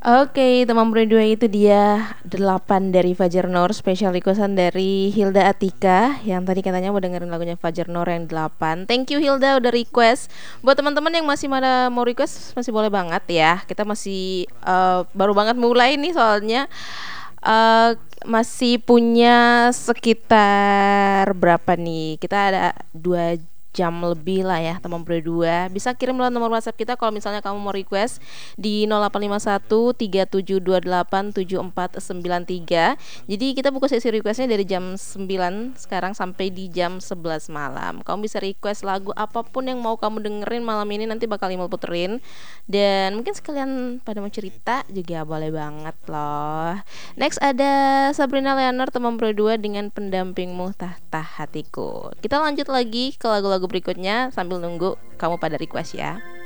Oke, teman berdua itu dia 8 dari Fajar Nur, spesial requestan dari Hilda Atika yang tadi katanya mau dengerin lagunya Fajar Nur yang 8. Thank you Hilda udah request. Buat teman-teman yang masih pada mau request masih boleh banget ya. Kita masih baru banget mulai nih soalnya masih punya sekitar berapa nih? Kita ada 2 jam lebih lah ya teman berdua. Bisa kirim lewat nomor WhatsApp kita kalau misalnya kamu mau request di 0851 3728 7493. Jadi kita buka sesi requestnya dari jam 9 sekarang sampai di jam 11 malam. Kamu bisa request lagu apapun yang mau kamu dengerin malam ini, nanti bakal Imel puterin. Dan mungkin sekalian pada mau cerita juga boleh banget loh. Next ada Sabrina Leonard teman berdua dengan Pendampingmu Tahta Hatiku. Kita lanjut lagi ke lagu-lagu berikutnya sambil nunggu kamu pada request ya.